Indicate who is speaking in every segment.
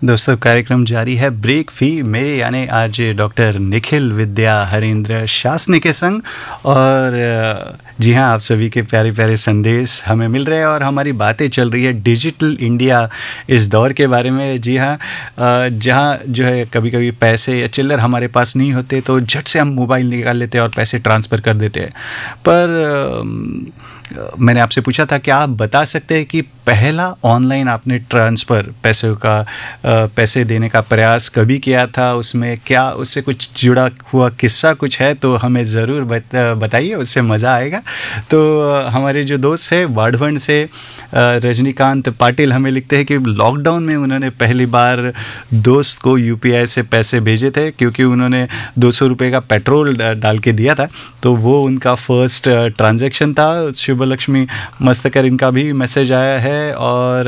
Speaker 1: दोस्तों कार्यक्रम जारी है ब्रेक फी मेरे यानी आज डॉक्टर निखिल विद्या हरेंद्र शासनी के संग। और जी हाँ, आप सभी के प्यारे प्यारे संदेश हमें मिल रहे हैं और हमारी बातें चल रही है डिजिटल इंडिया इस दौर के बारे में। जी हाँ, जहाँ जो है कभी कभी पैसे या चिल्लर हमारे पास नहीं होते तो झट से हम मोबाइल निकाल लेते हैं और पैसे ट्रांसफ़र कर देते हैं। पर मैंने आपसे पूछा था कि आप बता सकते हैं कि पहला ऑनलाइन आपने ट्रांसफ़र पैसे देने का प्रयास कभी किया था, उसमें क्या उससे कुछ जुड़ा हुआ किस्सा कुछ है तो हमें ज़रूर बताइए, उससे मज़ा आएगा। तो हमारे जो दोस्त हैं वाडवंड से रजनीकांत पाटिल हमें लिखते हैं कि लॉकडाउन में उन्होंने पहली बार दोस्त को यूपीआई से पैसे भेजे थे क्योंकि उन्होंने 200 रुपये का पेट्रोल डाल के दिया था, तो वो उनका फर्स्ट ट्रांजैक्शन था। शुभ लक्ष्मी मस्तकर इनका भी मैसेज आया है और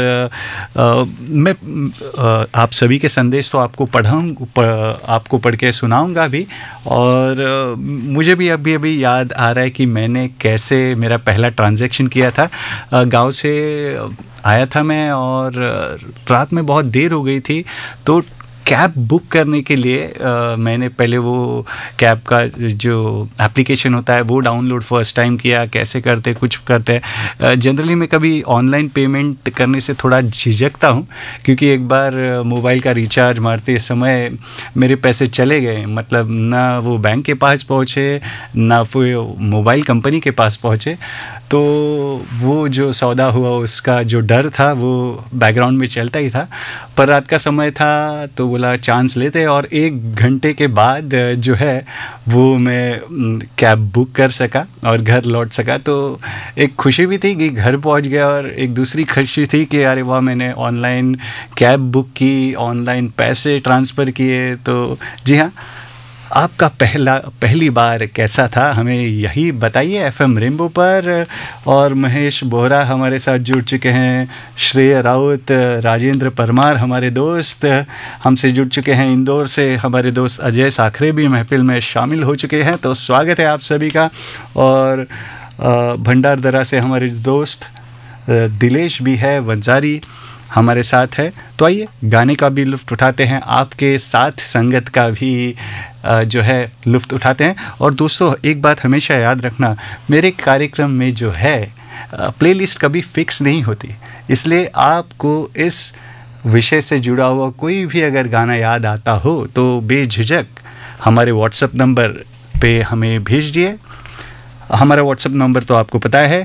Speaker 1: मैं आप सभी के संदेश तो आपको आपको पढ़ के सुनाऊंगा भी। और मुझे भी अभी याद आ रहा है कि मैंने कैसे मेरा पहला ट्रांजैक्शन किया था। गांव से आया था मैं और रात में बहुत देर हो गई थी, तो कैब बुक करने के लिए मैंने पहले वो कैब का जो एप्लीकेशन होता है वो डाउनलोड फर्स्ट टाइम किया। कैसे करते कुछ करते जनरली मैं कभी ऑनलाइन पेमेंट करने से थोड़ा झिझकता हूँ क्योंकि एक बार मोबाइल का रिचार्ज मारते समय मेरे पैसे चले गए, मतलब ना वो बैंक के पास पहुँचे ना वो मोबाइल कंपनी के पास पहुँचे। तो वो जो सौदा हुआ उसका जो डर था वो बैकग्राउंड में चलता ही था। पर रात का समय था तो बोला चांस लेते और 1 घंटे के बाद जो है वो मैं कैब बुक कर सका और घर लौट सका। तो एक खुशी भी थी कि घर पहुंच गया और एक दूसरी खुशी थी कि अरे वाह, मैंने ऑनलाइन कैब बुक की, ऑनलाइन पैसे ट्रांसफ़र किए। तो जी हाँ, आपका पहली बार कैसा था हमें यही बताइए एफएम रेनबो पर। और महेश बोहरा हमारे साथ जुड़ चुके हैं, श्रेय राउत, राजेंद्र परमार हमारे दोस्त हमसे जुड़ चुके हैं, इंदौर से हमारे दोस्त अजय साखरे भी महफिल में शामिल हो चुके हैं। तो स्वागत है आप सभी का। और भंडारदरा से हमारे दोस्त दिलेश भी है, वंजारी हमारे साथ है। तो आइए गाने का भी लुत्फ़ उठाते हैं, आपके साथ संगत का भी जो है लुत्फ़ उठाते हैं। और दोस्तों एक बात हमेशा याद रखना, मेरे कार्यक्रम में जो है प्लेलिस्ट कभी फिक्स नहीं होती, इसलिए आपको इस विषय से जुड़ा हुआ कोई भी अगर गाना याद आता हो तो बेझिझक हमारे व्हाट्सएप नंबर पे हमें भेज दिए। हमारा व्हाट्सएप नंबर तो आपको पता है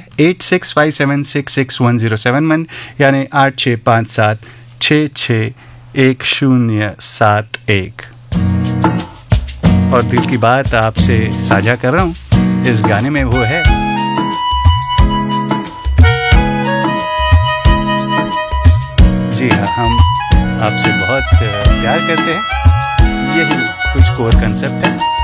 Speaker 1: 8657661071 यानी 8657661071। और दिल की बात आपसे साझा कर रहा हूँ इस गाने में, वो है जी हाँ, हम आपसे बहुत प्यार करते हैं, यही कुछ कोर कंसेप्ट है।